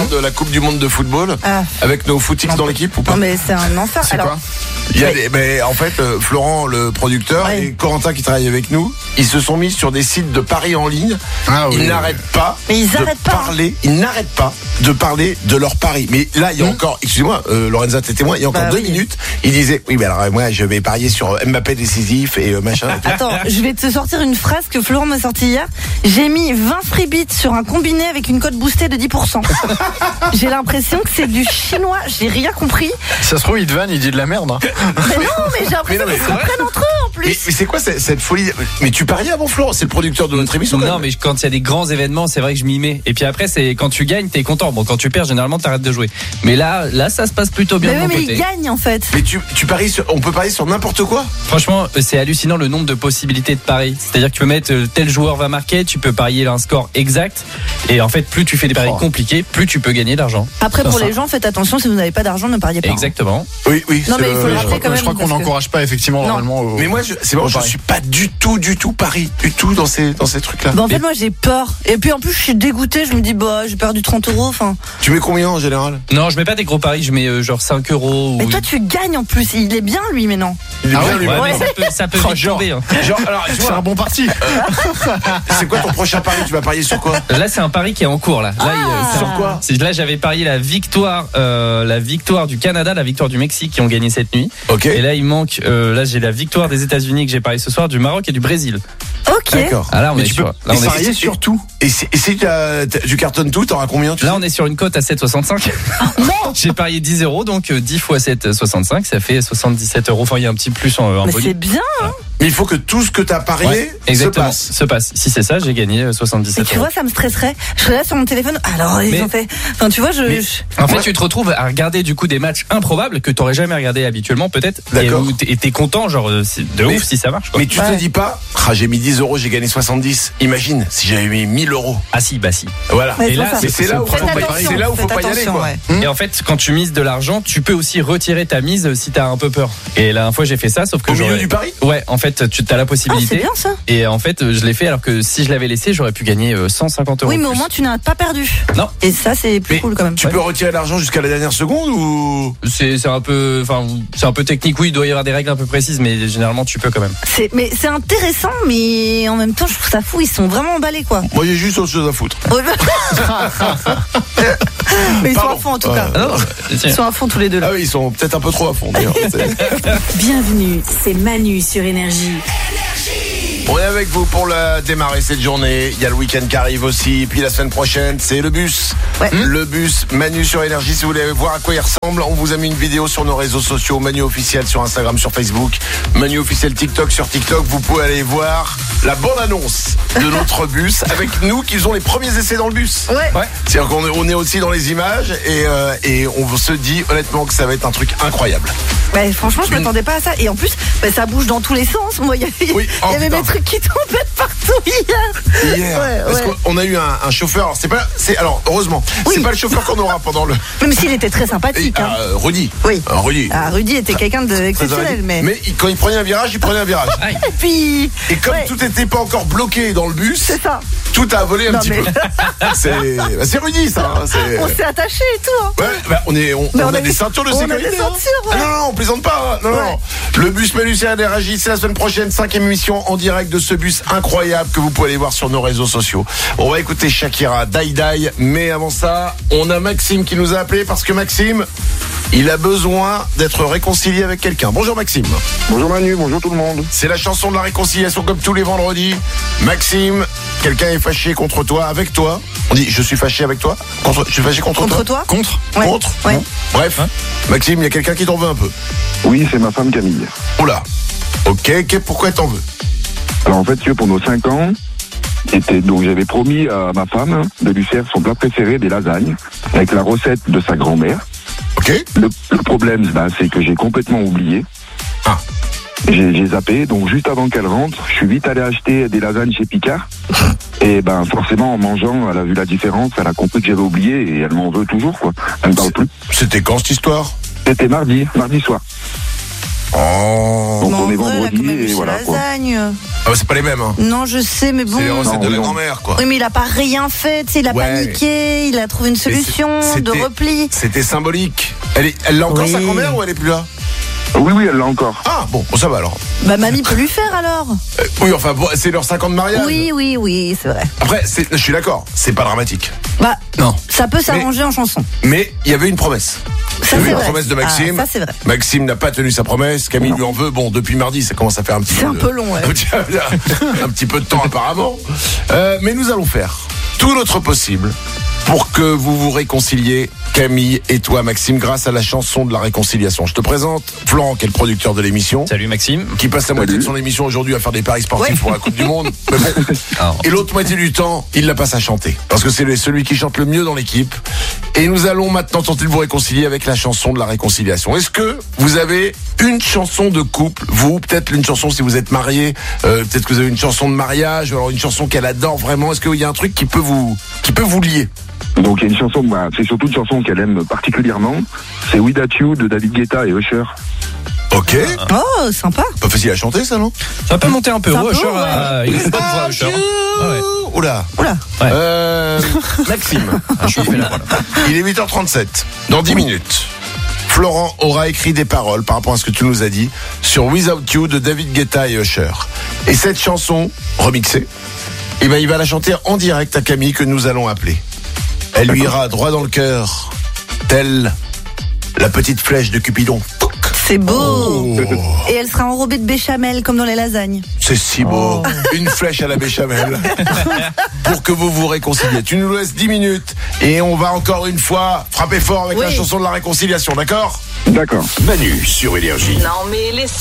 de la Coupe du Monde de football avec nos footix dans l'équipe ou pas? Non mais c'est un enfer. C'est quoi? Il y a mais en fait, Florent, le producteur, et Corentin qui travaille avec nous, ils se sont mis sur des sites de paris en ligne. Ils n'arrêtent pas ils n'arrêtent pas de parler de leur paris. Mais là, il y a encore, excusez-moi, Lorenza, t'es témoin, il y a encore 2 minutes, il disait, oui, mais alors moi, je vais parier sur Mbappé décisif et machin. Attends, je vais te sortir une phrase que Florent m'a sortie hier. J'ai mis 20 free bits sur un combiné avec une cote boostée de 10%. J'ai l'impression que c'est du chinois, j'ai rien compris. Ça se trouve, il te vanne, il dit de la merde. Hein. Mais non, mais j'ai l'impression qu'ils se comprennent entre eux en plus. Mais c'est quoi cette folie? Mais tu pariais avant, Florent? C'est le producteur de notre émission. Non, mais quand il y a des grands événements, c'est vrai que je m'y mets. Et puis après, c'est quand tu gagnes, t'es content. Bon, quand tu perds, généralement, t'arrêtes de jouer. Mais là, ça se passe plutôt bien de mon côté. Mais il gagne en fait. Mais tu paries on peut parier sur n'importe quoi? Franchement, c'est hallucinant le nombre de possibilités de paris. C'est-à-dire que tu peux mettre tel joueur va marquer, tu peux parier un score exact. Et en fait, plus tu fais des paris compliqués, plus tu peux gagner d'argent. Après, pour les gens, faites attention, si vous n'avez pas d'argent, ne pariez pas. Exactement. Oui. Non, mais il faut le rappeler quand même. Je crois qu'on n'encourage pas effectivement normalement. Mais moi, c'est bon, je suis pas du tout pari, du tout dans ces trucs-là. Bah en fait, moi, j'ai peur. Et puis en plus, je suis dégoûtée. Je me dis, j'ai perdu 30 €. Enfin. Tu mets combien en général? Non, je mets pas des gros paris, je mets genre 5 €. Mais toi, tu gagnes en plus. Il est bien, lui, mais non. Il est bien, lui. Ça peut vite tomber. Hein. Alors, c'est un bon parti. C'est quoi ton prochain pari? Tu vas parier sur quoi? Là, c'est un pari qui est en cours là. Sur quoi? Là, j'avais parié la victoire du Canada, la victoire du Mexique qui ont gagné cette nuit. Okay. Et là, il manque. Là, j'ai la victoire des États-Unis que j'ai parié ce soir, du Maroc et du Brésil. Ok. D'accord. Ah là, on mais est tu sur. peux Là, on parier sur tout. Et si tu cartonnes tout, t'auras combien? Là, on est sur une cote à 7,65. Non. J'ai parié 10 €, donc 10 fois 7,65, ça fait 77 €. Enfin, il y a un petit plus en Mais bonus. c'est bien. Hein. Mais il faut que tout ce que t'as parié se passe. Si c'est ça, j'ai gagné 77 €. Tu €. vois, ça me stresserait. Je serais là sur mon téléphone. Alors, ils ont fait. Enfin, tu vois, En fait, tu te retrouves à regarder du coup des matchs improbables que t'aurais jamais regardé habituellement, peut-être. D'accord. Et t'es content, genre, c'est de ouf si ça marche. Quoi. Mais tu te dis pas, j'ai mis 10 €, j'ai gagné 70. Imagine si j'avais mis 1000 €. Ah si, bah si. Voilà. Ouais, Et là, c'est là où faut pas y aller, quoi. Et en fait, quand tu mises de l'argent, tu peux aussi retirer ta mise si t'as un peu peur. Et la dernière fois, j'ai fait ça, sauf que au milieu du pari. Ouais, en fait, tu as la possibilité. Ah, c'est bien ça. Et en fait, je l'ai fait alors que si je l'avais laissé, j'aurais pu gagner 150 €. Oui, mais au moins tu n'as pas perdu. Non. Et ça, c'est plus cool quand même. Tu peux retirer l'argent jusqu'à la dernière seconde ou c'est un peu, c'est un peu technique. Oui, il doit y avoir des règles un peu précises, mais généralement, tu peux quand même. Mais c'est intéressant, mais en même temps, je trouve ça fou. Ils sont vraiment emballés, quoi. Moi, j'ai juste autre chose à foutre. Mais ils sont à fond en tout cas. Ils sont à fond tous les deux là. Ah oui, ils sont peut-être un peu trop à fond d'ailleurs. Bienvenue, c'est Manu sur Énergie. On est avec vous pour démarrer cette journée. Il y a le week-end qui arrive aussi. Et puis la semaine prochaine, c'est le bus. Ouais. Le bus Manu sur Énergie. Si vous voulez voir à quoi il ressemble, on vous a mis une vidéo sur nos réseaux sociaux. Manu officiel sur Instagram, sur Facebook. Manu officiel TikTok sur TikTok. Vous pouvez aller voir la bande-annonce de notre bus avec nous qui faisons les premiers essais dans le bus. Ouais. C'est-à-dire qu'on est aussi dans les images et on se dit honnêtement que ça va être un truc incroyable. Franchement, je m'attendais pas à ça. Et en plus, ça bouge dans tous les sens. Moi, il y avait des trucs qui tombaient partout hier. Parce qu'on a eu un chauffeur. Alors heureusement, c'est pas le chauffeur qu'on aura pendant le. Même s'il était très sympathique. Rudy. Oui. Rudy était quelqu'un d'exceptionnel, mais quand il prenait un virage, il prenait un virage. Et comme tout n'était pas encore bloqué dans le bus, c'est ça. Tout a volé un petit peu. C'est Rudy, ça. On s'est attaché et tout. On a des ceintures de sécurité. On a des ceintures. Non, on plaisante pas. Non. Le bus Manu sur Énergie, c'est la semaine prochaine, 5e émission en direct de ce bus incroyable que vous pouvez aller voir sur nos réseaux sociaux. On va écouter Shakira, Die Die, mais avant ça, on a Maxime qui nous a appelé parce que Maxime, il a besoin d'être réconcilié avec quelqu'un. Bonjour Maxime. Bonjour Manu, bonjour tout le monde. C'est la chanson de la réconciliation comme tous les vendredis. Maxime, quelqu'un est fâché contre toi, avec toi. On dit je suis fâché avec toi. Je suis fâché contre toi. Contre. Ouais. Contre. Ouais. Bref, Maxime, il y a quelqu'un qui t'en veut un peu. Oui, c'est ma femme Camille. Oula. Ok, pourquoi t'en veux? Alors en fait, pour nos 5 ans, donc j'avais promis à ma femme de lui faire son plat préféré, des lasagnes, avec la recette de sa grand-mère. Ok. Le problème, c'est que j'ai complètement oublié. Ah. J'ai zappé, donc juste avant qu'elle rentre, je suis vite allé acheter des lasagnes chez Picard. Et forcément, en mangeant, elle a vu la différence, elle a compris que j'avais oublié et elle m'en veut toujours, quoi. Elle me parle plus. C'était quand cette histoire? C'était mardi soir. Oh. Donc on est vrai, vendredi là, et voilà. lasagne. Ah, c'est pas les mêmes, hein. Non, je sais, mais bon. C'est les recettes de la non. grand-mère, quoi. Oui, mais il a pas rien fait, tu sais, il a paniqué, il a trouvé une solution de repli. C'était symbolique. Elle l'a encore, sa grand-mère, ou elle est plus là? Oui, elle l'a encore. Ah, bon, ça va alors. Bah, mamie peut lui faire alors. Oui, enfin, bon, c'est leur 5 ans de mariage. Oui, c'est vrai. Après, je suis d'accord, c'est pas dramatique. Bah, non. Ça peut s'arranger en chanson. Mais il y avait une promesse. Ça, il y avait une vrai. promesse de Maxime. Ça, c'est vrai. Maxime n'a pas tenu sa promesse. Camille lui en veut. Bon, depuis mardi, ça commence à faire un petit peu. C'est un peu long, ouais. Un petit peu de temps, apparemment. Mais nous allons faire tout notre possible pour que vous vous réconciliez, Camille et toi, Maxime, grâce à la chanson de la réconciliation. Je te présente Florent, qui est le producteur de l'émission. Salut Maxime. Qui passe la moitié de son émission aujourd'hui à faire des paris sportifs pour la Coupe du Monde. Mais bon. Et l'autre moitié du temps, il la passe à chanter. Parce que c'est celui qui chante le mieux dans l'équipe. Et nous allons maintenant tenter de vous réconcilier avec la chanson de la réconciliation. Est-ce que vous avez une chanson de couple, vous, peut-être une chanson si vous êtes marié, peut-être que vous avez une chanson de mariage, ou alors une chanson qu'elle adore vraiment. Est-ce qu'il y a un truc qui peut vous lier? Donc il y a une chanson, c'est surtout une chanson qu'elle aime particulièrement. C'est We That You de David Guetta et Usher. Ok. Oh, sympa. Pas facile à chanter, ça, non? Ça peut monter un peu. Usher, il est bonne voix, Usher. Oula. Maxime. Il est 8h37. Dans 10 minutes, Florent aura écrit des paroles par rapport à ce que tu nous as dit sur Without You de David Guetta et Usher. Et cette chanson, remixée, il va la chanter en direct à Camille, que nous allons appeler. Elle lui ira droit dans le cœur, telle la petite flèche de Cupidon. C'est beau. Et elle sera enrobée de béchamel comme dans les lasagnes. C'est si beau. Une flèche à la béchamel. Pour que vous vous réconciliez. Tu nous laisses 10 minutes et on va encore une fois frapper fort avec la chanson de la réconciliation, d'accord? D'accord. Manu sur Énergie. Non mais